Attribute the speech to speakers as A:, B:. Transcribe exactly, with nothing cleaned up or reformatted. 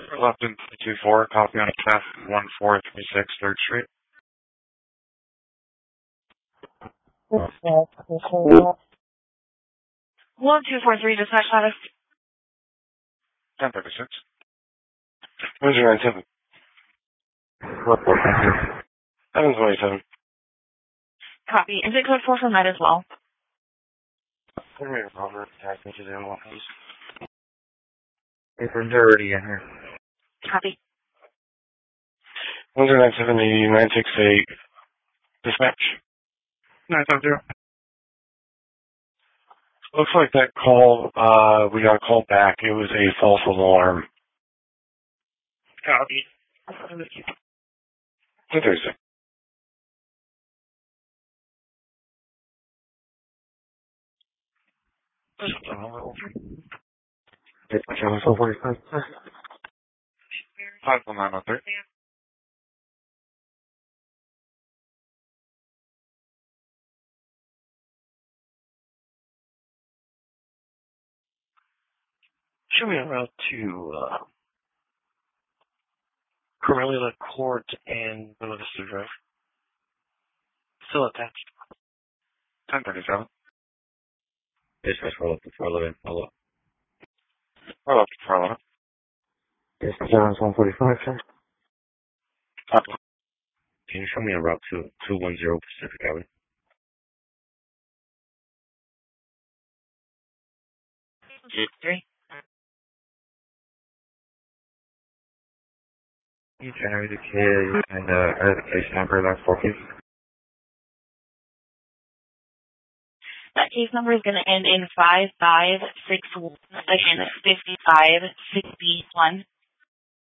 A: Left in two four, copy on F one four three six third Street.
B: One two four three dispatch status.
A: ten thirty-six. one zero nine seven. seven twenty-seven.
B: Copy. Is it code four for med as well?
A: Come here, Robert. Attack me to the one, please. It's dirty in here.
B: Copy.
A: one zero nine seven nine six eight. Dispatch. nine five zero. Looks like that call, uh, we got a call back. It was a false alarm.
B: Copy.
A: ten thirty-six. Dispatch on four forty-five. five one nine oh three.
C: Show me a route to uh, Carmelia Court and Buena Vista Drive. Still attached.
A: ten thirty-seven.
D: Dispatch roll up to four eleven. Follow up.
A: Roll up to four eleven.
D: Dispatch on one forty-five, sir.
A: Up.
D: Can you show me a route to two one zero Pacific Avenue?
B: Three.
D: You generate the kid and uh, add the case number last four keys.
B: That case number is going to end in five five six one. Again, fifty-five sixty-one.